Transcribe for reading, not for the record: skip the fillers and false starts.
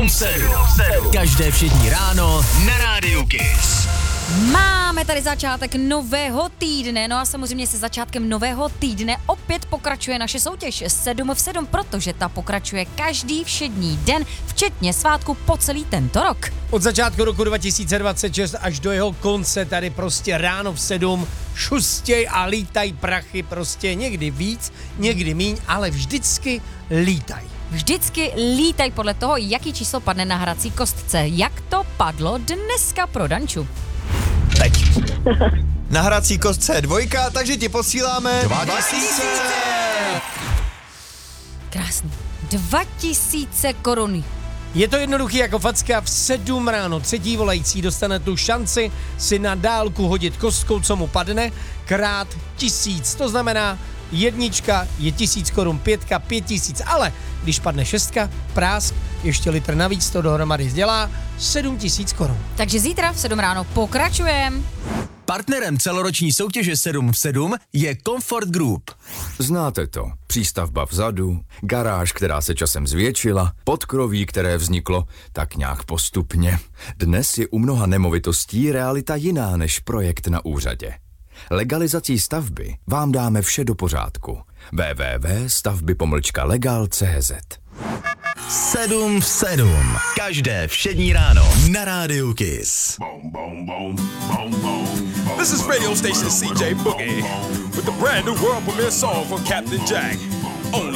7 v 7. Každé všední ráno na Rádiu Kiss. Máme tady začátek nového týdne, no a samozřejmě se začátkem nového týdne opět pokračuje naše soutěž 7 v 7, protože ta pokračuje každý všední den, včetně svátku po celý tento rok. Od začátku roku 2026 až do jeho konce tady prostě ráno v 7 šustěj a lítaj prachy, prostě někdy víc, někdy míň, ale vždycky lítaj. Vždycky lítaj podle toho, jaký číslo padne na hrací kostce. Jak to padlo dneska pro Danču? Teď. Na hrací kostce je 2, takže ti posíláme 2000. Krásný. 2000 korun. Je to jednoduchý jako facka, v 7 ráno třetí volající dostane tu šanci si na dálku hodit kostkou, co mu padne, krát 1000, to znamená jednička je 1000 korun, 5 5000, ale když padne 6, prásk, ještě litr navíc, to dohromady dělá 7000 korun. Takže zítra v 7 ráno pokračujeme. Partnerem celoroční soutěže 7 v 7 je Comfort Group. Znáte to. Přístavba vzadu, garáž, která se časem zvětšila, podkroví, které vzniklo tak nějak postupně. Dnes je u mnoha nemovitostí realita jiná než projekt na úřadě. Legalizací stavby vám dáme vše do pořádku. www.stavby-legal.cz 7 v 7. Každé všední ráno na Rádiu Kiss. This is radio station CJ Boogie with the brand new world premiere song from Captain Jack.